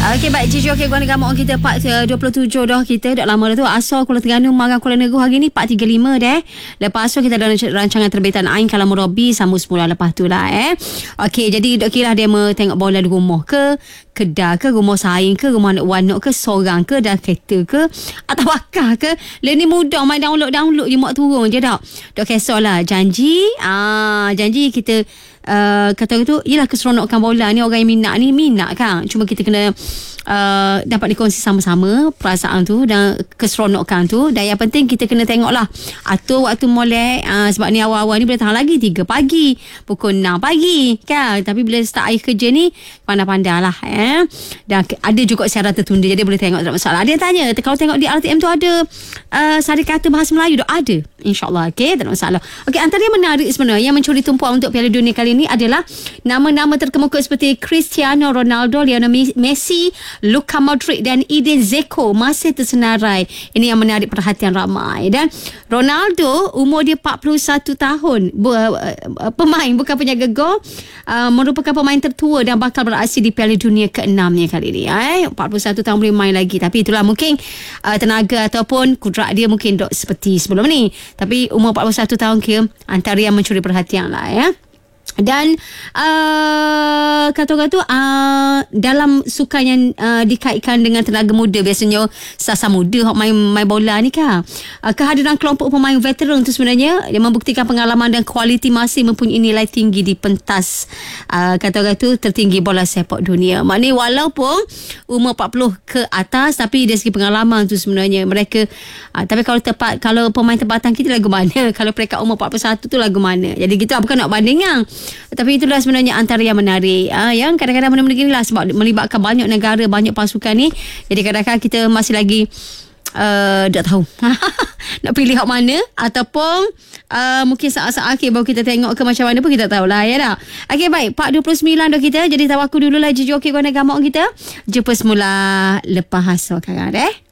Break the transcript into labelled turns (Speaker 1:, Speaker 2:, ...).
Speaker 1: Okey, baik. Jujur, okey, guna gamuk kita part 27 dah. Kita dah lama dah tu. Asal Kuala Terengganu, Marang Kuala Negeri hari ni part 35 dah. Lepas tu kita ada rancangan terbitan Ain Kalam Murabi sambung semula lepas tu lah Okey, jadi dok kira dia tengok bola di rumah ke, kedai ke, rumah saing ke, rumah anak wanok ke, seorang ke, dan kereta ke, atau bakar ke. Dia ni mudah main download je, mak turun je dak. Dok kisah lah. Janji kita kata tu ialah keseronokan bola ni. Orang yang minat kan, cuma kita kena dapat dikongsi sama-sama perasaan tu dan keseronokan tu. Dan yang penting kita kena tengok lah atur waktu molek, sebab ni awal-awal ni boleh tahan lagi 3 pagi, pukul 6 pagi kan. Tapi bila start air kerja ni pandai-pandai lah Dan ada juga siaran tertunda, jadi boleh tengok, tak ada masalah. Ada yang tanya kalau tengok di RTM tu ada sari kata bahasa Melayu tu, ada InsyaAllah. Okay, tak ada masalah. Okay, antara yang menarik sebenarnya yang mencuri tumpuan untuk Piala Dunia kali ini adalah nama-nama terkemuka seperti Cristiano Ronaldo, Lionel Messi, Luka Modric dan Edin Dzeko masih tersenarai. Ini yang menarik perhatian ramai. Dan Ronaldo umur dia 41 tahun, pemain bukan penjaga gol, merupakan pemain tertua dan bakal beraksi di Piala Dunia ke-6 kali ini. 41 tahun boleh main lagi, tapi itulah mungkin tenaga ataupun kudrat dia mungkin tak seperti sebelum ni. Tapi umur 41 tahun antara yang mencuri perhatian lah Dan kata-kata dalam sukan yang dikaitkan dengan tenaga muda, biasanya sasa muda main bola ni kan, kehadiran kelompok pemain veteran tu sebenarnya yang membuktikan pengalaman dan kualiti masih mempunyai nilai tinggi di pentas kata-kata tertinggi bola sepak dunia. Maknanya walaupun umur 40 ke atas, tapi dari segi pengalaman tu sebenarnya mereka tapi kalau pemain tempatan kita lagu mana, kalau peringkat umur 41 tu lagu mana. Jadi kita bukan nak bandingkan, tapi itulah sebenarnya antara yang menarik yang kadang-kadang benda-benda gini lah, sebab melibatkan banyak negara, banyak pasukan ni. Jadi kadang-kadang kita masih lagi tak tahu nak pilih hak mana, ataupun mungkin saat-saat akhir baru kita tengok ke macam mana pun kita tahulah dah. Okey, baik, part 29 dah kita. Jadi tahu aku dululah Jujur Okey Guna Gamuk kita. Jumpa semula lepas hasil sekarang